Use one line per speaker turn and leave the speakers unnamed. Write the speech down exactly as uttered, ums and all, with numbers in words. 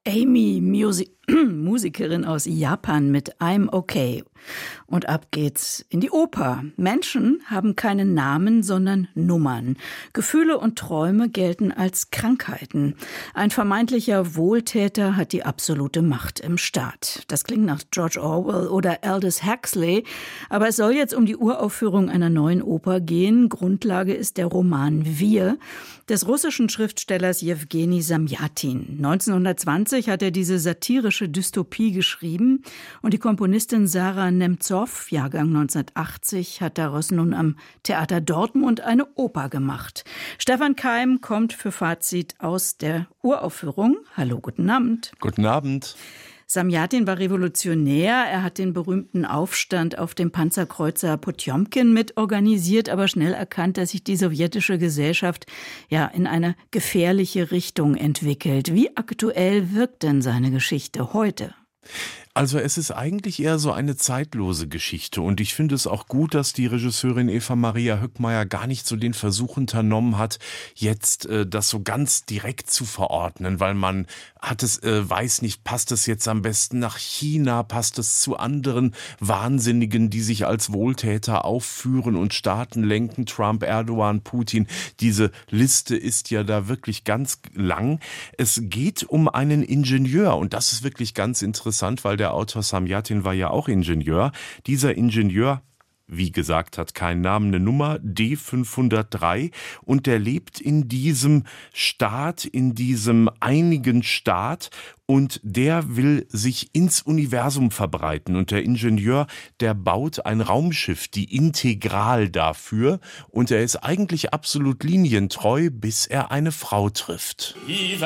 Amy, Musi- Musikerin aus Japan mit I'm Okay. Und ab geht's in die Oper. Menschen haben keine Namen, sondern Nummern. Gefühle und Träume gelten als Krankheiten. Ein vermeintlicher Wohltäter hat die absolute Macht im Staat. Das klingt nach George Orwell oder Aldous Huxley. Aber es soll jetzt um die Uraufführung einer neuen Oper gehen. Grundlage ist der Roman Wir des russischen Schriftstellers Jewgeni Samjatin. neunzehnhundertzwanzig hat er diese satirische Dystopie geschrieben und die Komponistin Sarah Nemtsov, Jahrgang neunzehnhundertachtzig, hat daraus nun am Theater Dortmund eine Oper gemacht. Stefan Keim kommt für Fazit aus der Uraufführung. Hallo, guten Abend.
Guten Abend.
Samjatin war revolutionär. Er hat den berühmten Aufstand auf dem Panzerkreuzer Potjomkin mitorganisiert, aber schnell erkannt, dass sich die sowjetische Gesellschaft ja in eine gefährliche Richtung entwickelt. Wie aktuell wirkt denn seine Geschichte heute?
Also es ist eigentlich eher so eine zeitlose Geschichte und ich finde es auch gut, dass die Regisseurin Eva Maria Höckmayer gar nicht so den Versuch unternommen hat, jetzt äh, das so ganz direkt zu verordnen, weil man hat es, äh, weiß nicht, passt es jetzt am besten nach China, passt es zu anderen Wahnsinnigen, die sich als Wohltäter aufführen und Staaten lenken, Trump, Erdogan, Putin. Diese Liste ist ja da wirklich ganz lang. Es geht um einen Ingenieur und das ist wirklich ganz interessant, weil der Der Autor Samjatin war ja auch Ingenieur. Dieser Ingenieur, wie gesagt, hat keinen Namen, eine Nummer, D fünfhundertdrei. Und der lebt in diesem Staat, in diesem einigen Staat. Und der will sich ins Universum verbreiten. Und der Ingenieur, der baut ein Raumschiff, die Integral dafür. Und er ist eigentlich absolut linientreu, bis er eine Frau trifft.